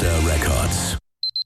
Monster Records.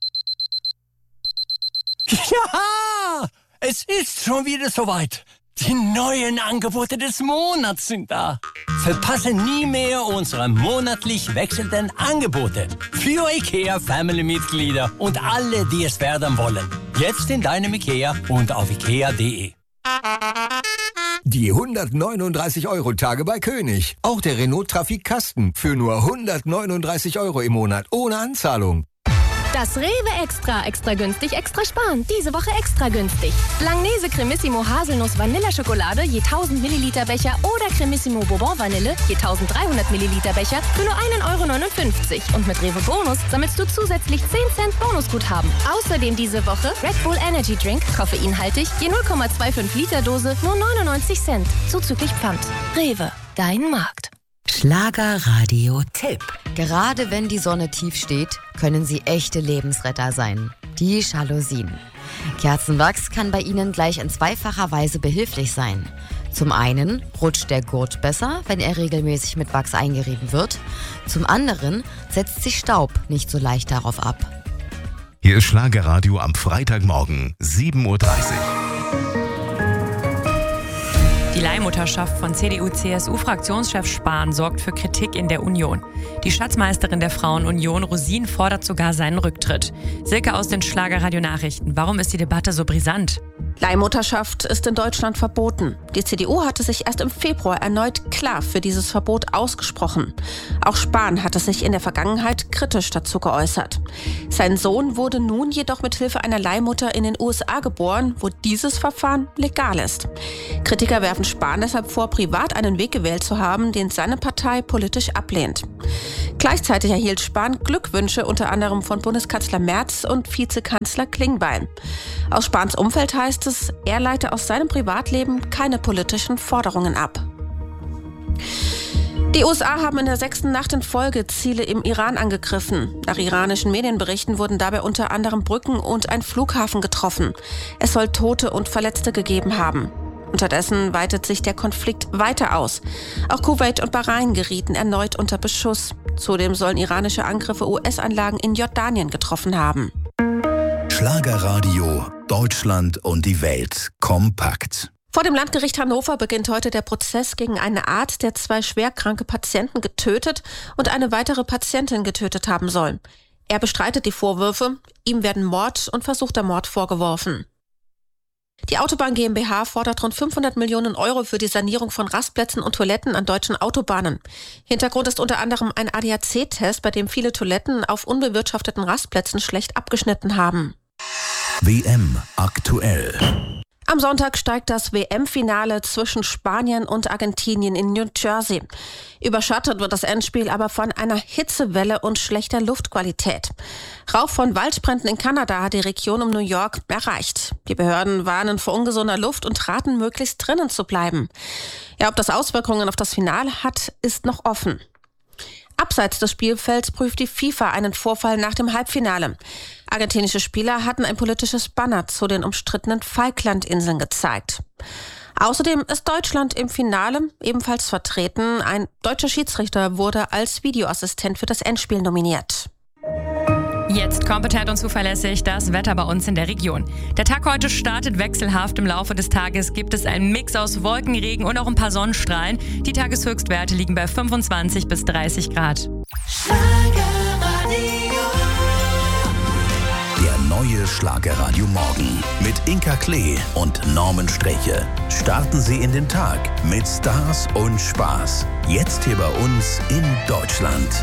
Ja, es ist schon wieder soweit. Die neuen Angebote des Monats sind da. Verpasse nie mehr unsere monatlich wechselnden Angebote. Für IKEA-Family-Mitglieder und alle, die es werden wollen. Jetzt in deinem IKEA und auf ikea.de. Die 139-Euro-Tage bei König. Auch der Renault Trafic Kasten für nur 139 Euro im Monat ohne Anzahlung. Das Rewe Extra günstig, extra sparen. Diese Woche extra günstig. Langnese Cremissimo Haselnuss Vanilleschokolade je 1000 Milliliter Becher oder Cremissimo Bourbon Vanille je 1300 Milliliter Becher für nur 1,59 Euro. Und mit Rewe Bonus sammelst du zusätzlich 10 Cent Bonusguthaben. Außerdem diese Woche Red Bull Energy Drink, koffeinhaltig, je 0,25 Liter Dose, nur 99 Cent. Zuzüglich Pfand. Rewe, dein Markt. Schlagerradio-Tipp. Gerade wenn die Sonne tief steht, können sie echte Lebensretter sein. Die Jalousien. Kerzenwachs kann bei ihnen gleich in zweifacher Weise behilflich sein. Zum einen rutscht der Gurt besser, wenn er regelmäßig mit Wachs eingerieben wird. Zum anderen setzt sich Staub nicht so leicht darauf ab. Hier ist Schlagerradio am Freitagmorgen, 7:30 Uhr. Die Leihmutterschaft von CDU-CSU-Fraktionschef Spahn sorgt für Kritik in der Union. Die Schatzmeisterin der Frauenunion, Rosin, fordert sogar seinen Rücktritt. Silke aus den Schlagerradio-Nachrichten. Warum ist die Debatte so brisant? Leihmutterschaft ist in Deutschland verboten. Die CDU hatte sich erst im Februar erneut klar für dieses Verbot ausgesprochen. Auch Spahn hatte sich in der Vergangenheit kritisch dazu geäußert. Sein Sohn wurde nun jedoch mit Hilfe einer Leihmutter in den USA geboren, wo dieses Verfahren legal ist. Kritiker werfen Spahn deshalb vor, privat einen Weg gewählt zu haben, den seine Partei politisch ablehnt. Gleichzeitig erhielt Spahn Glückwünsche unter anderem von Bundeskanzler Merz und Vizekanzler Klingbeil. Aus Spahns Umfeld heißt es, er leite aus seinem Privatleben keine politischen Forderungen ab. Die USA haben in der 6. Nacht in Folge Ziele im Iran angegriffen. Nach iranischen Medienberichten wurden dabei unter anderem Brücken und ein Flughafen getroffen. Es soll Tote und Verletzte gegeben haben. Unterdessen weitet sich der Konflikt weiter aus. Auch Kuwait und Bahrain gerieten erneut unter Beschuss. Zudem sollen iranische Angriffe US-Anlagen in Jordanien getroffen haben. Schlagerradio, Deutschland und die Welt kompakt. Vor dem Landgericht Hannover beginnt heute der Prozess gegen einen Arzt, der 2 schwerkranke Patienten getötet und eine weitere Patientin getötet haben soll. Er bestreitet die Vorwürfe. Ihm werden Mord und versuchter Mord vorgeworfen. Die Autobahn GmbH fordert rund 500 Millionen Euro für die Sanierung von Rastplätzen und Toiletten an deutschen Autobahnen. Hintergrund ist unter anderem ein ADAC-Test, bei dem viele Toiletten auf unbewirtschafteten Rastplätzen schlecht abgeschnitten haben. WM aktuell. Am Sonntag steigt das WM-Finale zwischen Spanien und Argentinien in New Jersey. Überschattet wird das Endspiel aber von einer Hitzewelle und schlechter Luftqualität. Rauch von Waldbränden in Kanada hat die Region um New York erreicht. Die Behörden warnen vor ungesunder Luft und raten, möglichst drinnen zu bleiben. Ja, ob das Auswirkungen auf das Finale hat, ist noch offen. Abseits des Spielfelds prüft die FIFA einen Vorfall nach dem Halbfinale. Argentinische Spieler hatten ein politisches Banner zu den umstrittenen Falklandinseln gezeigt. Außerdem ist Deutschland im Finale ebenfalls vertreten. Ein deutscher Schiedsrichter wurde als Videoassistent für das Endspiel nominiert. Jetzt kompetent und zuverlässig das Wetter bei uns in der Region. Der Tag heute startet wechselhaft. Im Laufe des Tages gibt es einen Mix aus Wolken, Regen und auch ein paar Sonnenstrahlen. Die Tageshöchstwerte liegen bei 25 bis 30 Grad. Der neue Schlagerradio Morgen mit Inka Klee und Norman Streche. Starten Sie in den Tag mit Stars und Spaß. Jetzt hier bei uns in Deutschland.